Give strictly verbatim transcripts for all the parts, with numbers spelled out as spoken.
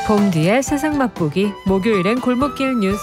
봄뒤의 세상 맛보기 목요일엔 골목길 뉴스.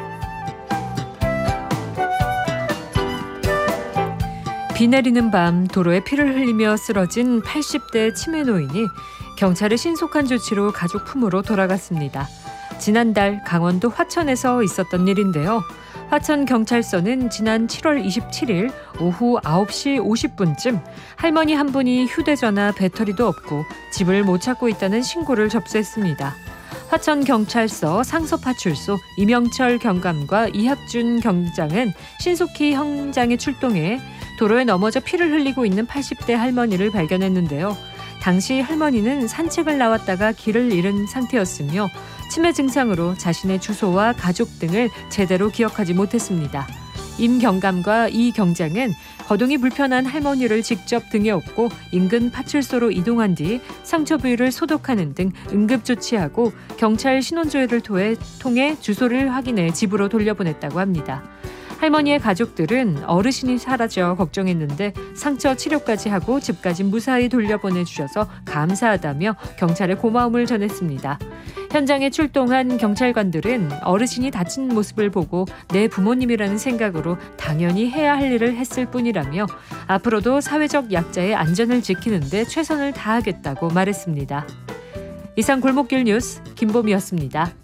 비 내리는 밤 도로에 피를 흘리며 쓰러진 팔십 대 치매 노인이 경찰의 신속한 조치로 가족 품으로 돌아갔습니다. 지난달 강원도 화천에서 있었던 일인데요. 화천경찰서는 지난 칠월 이십칠일 오후 아홉 시 오십 분쯤 할머니 한 분이 휴대전화 배터리도 없고 집을 못 찾고 있다는 신고를 접수했습니다. 화천경찰서 상서파출소 이명철 경감과 이학준 경장은 신속히 현장에 출동해 도로에 넘어져 피를 흘리고 있는 팔십 대 할머니를 발견했는데요. 당시 할머니는 산책을 나왔다가 길을 잃은 상태였으며 치매 증상으로 자신의 주소와 가족 등을 제대로 기억하지 못했습니다. 임 경감과 이 경장은 거동이 불편한 할머니를 직접 등에 업고 인근 파출소로 이동한 뒤 상처 부위를 소독하는 등 응급 조치하고 경찰 신원조회를 통해 주소를 확인해 집으로 돌려보냈다고 합니다. 할머니의 가족들은 어르신이 사라져 걱정했는데 상처 치료까지 하고 집까지 무사히 돌려보내주셔서 감사하다며 경찰에 고마움을 전했습니다. 현장에 출동한 경찰관들은 어르신이 다친 모습을 보고 내 부모님이라는 생각으로 당연히 해야 할 일을 했을 뿐이라며 앞으로도 사회적 약자의 안전을 지키는 데 최선을 다하겠다고 말했습니다. 이상 골목길 뉴스 김봄이었습니다.